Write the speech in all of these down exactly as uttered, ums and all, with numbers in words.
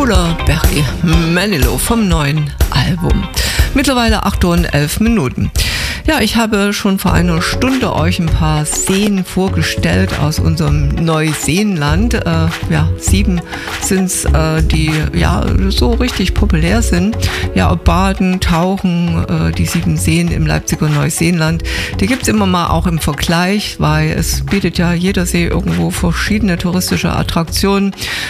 cooler Barry Manilow vom neuen Album. Mittlerweile acht Uhr und elf Minuten. Ja, ich habe schon vor einer Stunde euch ein paar Seen vorgestellt aus unserem Neuseenland. Äh, ja, sieben sind es, äh, die ja so richtig populär sind. Ja, ob Baden, Tauchen, äh, die sieben Seen im Leipziger Neuseenland. Die gibt es immer mal auch im Vergleich, weil es bietet ja jeder See irgendwo verschiedene touristische Attraktionen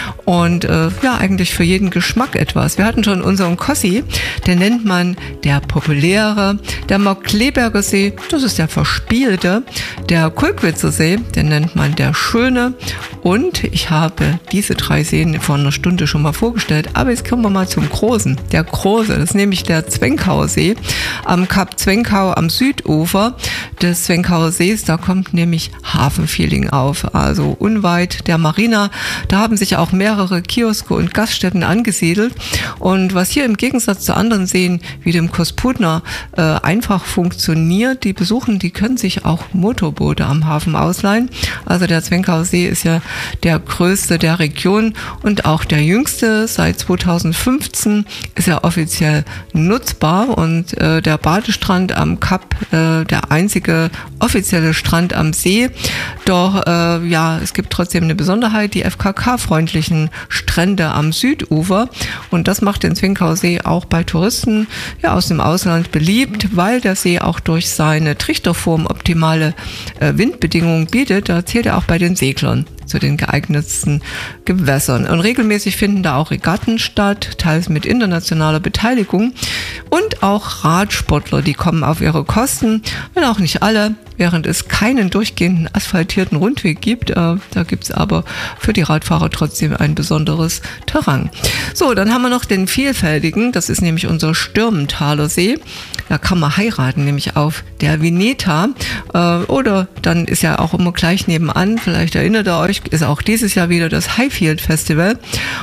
und äh, ja, eigentlich für jeden Geschmack etwas. Wir hatten schon unseren Kossi, den nennt man der populäre, der Markkleeberger See, das ist der verspielte, der Kulkwitzer See, den nennt man der schöne, und ich habe diese drei Seen vor einer Stunde schon mal vorgestellt, aber jetzt kommen wir mal zum großen, der große, das ist nämlich der Zwenkauer See am Kap Zwenkau am Südufer des Zwenkauer Sees. Da kommt nämlich Hafenfeeling auf, also unweit der Marina. Da haben sich auch mehrere Kioske und Gaststätten angesiedelt, und was hier im Gegensatz zu anderen Seen wie dem Kosputner äh, einfach funktioniert, die besuchen, die können sich auch Motorboote am Hafen ausleihen. Also der Zwenkauer See ist ja der größte der Region und auch der jüngste. Seit zweitausendfünfzehn ist er offiziell nutzbar, und äh, der Badestrand am Kap, äh, der einzige offizielle Strand am See. Doch äh, ja, es gibt trotzdem eine Besonderheit, die F K K-freundlichen Strände am Südufer, und das macht den Zwenkauer See auch bei Touristen ja, aus dem Ausland beliebt, weil der See auch durch seine Trichterform optimale äh, Windbedingungen bietet. Da zählt er auch bei den Seglern zu den geeignetsten Gewässern. Und regelmäßig finden da auch Regatten statt, teils mit internationaler Beteiligung, und auch Radsportler, die kommen auf ihre Kosten, wenn auch nicht alle, während es keinen durchgehenden asphaltierten Rundweg gibt. Äh, da gibt es aber für die Radfahrer trotzdem ein besonderes Terrain. So, dann haben wir noch den vielfältigen, das ist nämlich unser Stürmenthaler See. Da kann man heiraten, nämlich auf der Vineta. Äh, oder dann ist ja auch immer gleich nebenan, vielleicht erinnert ihr euch, ist auch dieses Jahr wieder das Highfield Festival.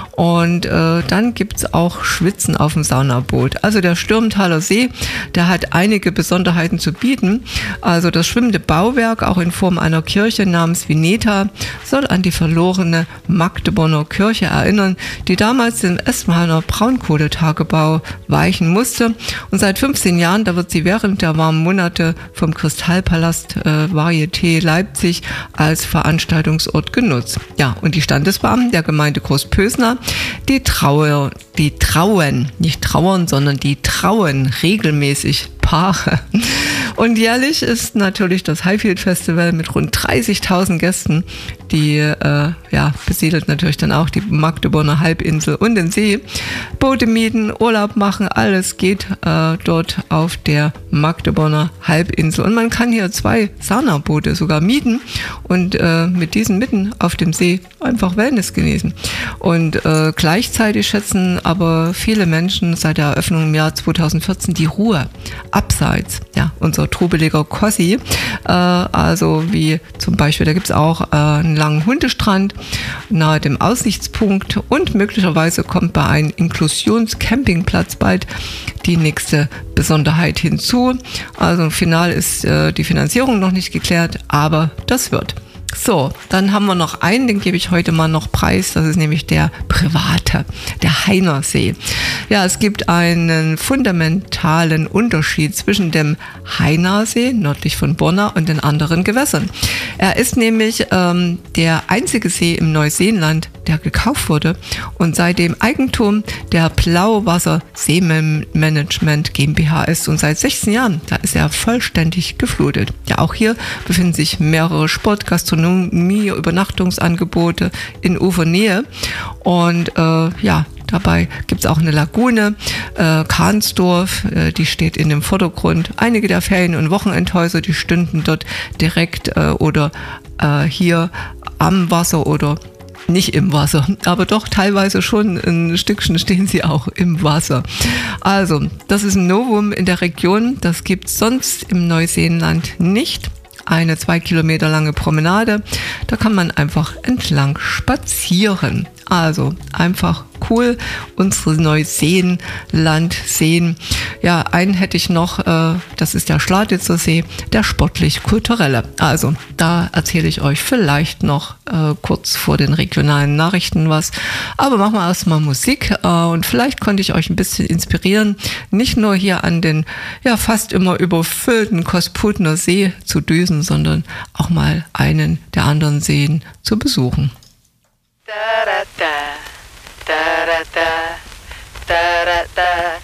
Und äh, dann gibt es auch Schwitzen auf dem Saunaboot. Also der Stürmenthaler See, der hat einige Besonderheiten zu bieten. Also das schwimmende Bauwerk, auch in Form einer Kirche namens Vineta, soll an die verlorene Magdeburger Kirche erinnern, die damals dem Espenhainer Braunkohletagebau weichen musste. Und seit fünfzehn Jahren, da wird sie während der warmen Monate vom Kristallpalast äh, Varieté Leipzig als Veranstaltungsort genutzt. Ja, und die Standesbeamten der Gemeinde Großpösner, die, traue, die trauen, nicht trauern, sondern die trauen regelmäßig Paare. Und jährlich ist natürlich das Highfield Festival mit rund dreißigtausend Gästen, die äh, ja, besiedelt natürlich dann auch die Magdeburger Halbinsel und den See. Boote mieten, Urlaub machen, alles geht äh, dort auf der Magdeburger Halbinsel. Und man kann hier zwei Saunaboote sogar mieten und äh, mit diesen mitten auf dem See einfach Wellness genießen. Und äh, gleichzeitig schätzen aber viele Menschen seit der Eröffnung im Jahr zweitausendvierzehn die Ruhe abseits. Ja, unser trubeliger Kossi, äh, also wie zum Beispiel, da gibt es auch äh, einen langen Hundestrand nahe dem Aussichtspunkt, und möglicherweise kommt bei einem Inklusionscampingplatz bald die nächste Besonderheit hinzu. Also final ist äh, die Finanzierung noch nicht geklärt, aber das wird. So, dann haben wir noch einen, den gebe ich heute mal noch preis, das ist nämlich der private, der Heinersee. Ja, es gibt einen fundamentalen Unterschied zwischen dem Heinersee, nördlich von Borna, und den anderen Gewässern. Er ist nämlich ähm, der einzige See im Neuseenland, der gekauft wurde und seitdem Eigentum der Blauwasser Seemanagement GmbH ist, und seit sechzehn Jahren, da ist er vollständig geflutet. Ja, auch hier befinden sich mehrere Sport-, Gastronomie-, Übernachtungsangebote in Ufernähe, und äh, ja, dabei gibt es auch eine Lagune, äh, Kahnsdorf, äh, die steht in dem Vordergrund. Einige der Ferien- und Wochenendhäuser, die stünden dort direkt äh, oder äh, hier am Wasser oder nicht im Wasser, aber doch teilweise schon ein Stückchen stehen sie auch im Wasser. Also, das ist ein Novum in der Region, das gibt es sonst im Neuseenland nicht. Eine zwei Kilometer lange Promenade, da kann man einfach entlang spazieren. Also einfach cool, unsere Neuseenland sehen. Ja, einen hätte ich noch, äh, das ist der Schladitzer See, der sportlich-kulturelle. Also da erzähle ich euch vielleicht noch äh, kurz vor den regionalen Nachrichten was. Aber machen wir erstmal Musik äh, und vielleicht konnte ich euch ein bisschen inspirieren, nicht nur hier an den ja fast immer überfüllten Kosputner See zu düsen, sondern auch mal einen der anderen Seen zu besuchen. Da, da, da, da, da, da, da, da.